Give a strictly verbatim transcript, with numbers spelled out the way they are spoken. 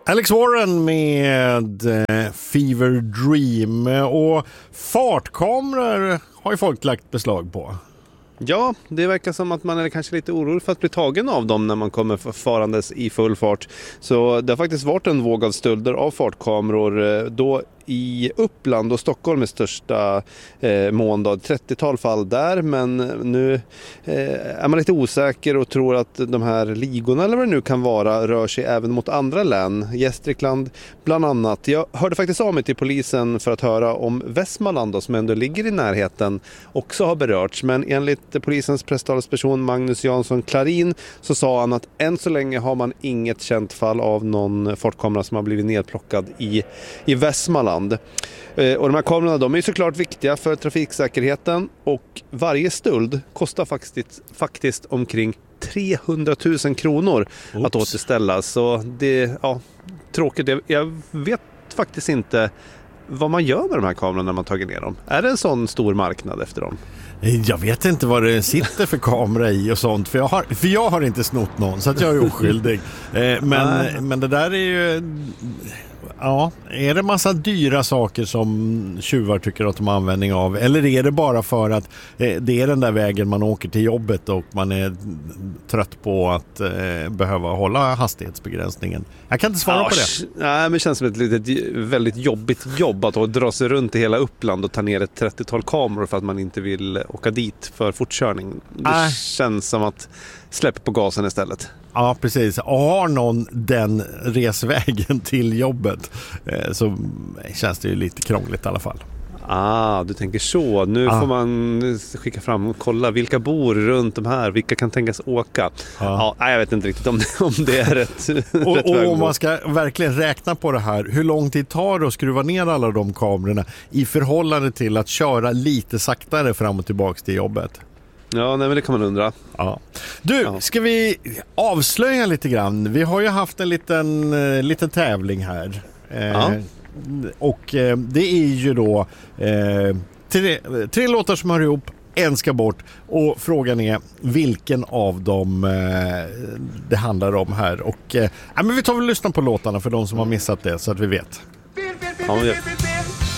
Alex Warren med eh, Fever Dream, och fartkameror har ju folk lagt beslag på. Ja, det verkar som att man är kanske lite orolig för att bli tagen av dem när man kommer farandes i full fart. Så det har faktiskt varit en våg av stölder av fartkameror då i Uppland och Stockholm är största eh, mån då, trettiotal fall där, men nu eh, är man lite osäker och tror att de här ligorna eller vad det nu kan vara rör sig även mot andra län, Gästrikland bland annat. Jag hörde faktiskt av mig till polisen för att höra om Västmanland då, som ändå ligger i närheten, också har berörts, men enligt polisens presstalesperson Magnus Jansson Klarin så sa han att än så länge har man inget känt fall av någon fartkamera som har blivit nedplockad i, i Västmanland. Och de här kamerorna, de är såklart viktiga för trafiksäkerheten, och varje stöld kostar faktiskt, faktiskt omkring trehundratusen kronor Oops. Att återställa. Så det, ja, tråkigt. Jag vet faktiskt inte vad man gör med de här kamerorna när man tagit ner dem. Är det en sån stor marknad efter dem? Jag vet inte vad det sitter för kamera i och sånt, för jag har, för jag har inte snott någon, så att jag är oskyldig. Men, men det där är ju... Ja, är det massa dyra saker som tjuvar tycker att de har användning av? Eller är det bara för att eh, det är den där vägen man åker till jobbet och man är trött på att eh, behöva hålla hastighetsbegränsningen? Jag kan inte svara ja, på det. Nej, men det känns som ett litet, väldigt jobbigt jobb att dra sig runt i hela Uppland och ta ner ett trettiotal kameror för att man inte vill åka dit för fortkörning. Det äh. känns som att släppa på gasen istället. Ja, precis. Och har någon den resvägen till jobbet eh, så känns det ju lite krångligt i alla fall. Ah, du tänker så. Nu ah. får man skicka fram och kolla vilka bor runt de här, vilka kan tänkas åka. Ah. Ja, jag vet inte riktigt om det, om det är rätt. och rätt och om man ska verkligen räkna på det här, hur lång tid tar det att skruva ner alla de kamerorna i förhållande till att köra lite saktare fram och tillbaka till jobbet? Ja, nej, men det kan man undra. Ja. Du, ja. Ska vi avslöja lite grann? Vi har ju haft en liten, uh, liten tävling här. Ja. Eh, och eh, det är ju då eh, tre, tre låtar som hör ihop, en ska bort. Och frågan är vilken av dem eh, det handlar om här. Och eh, ja, men vi tar väl lyssna på låtarna för de som har missat det, så att vi vet. Ja, men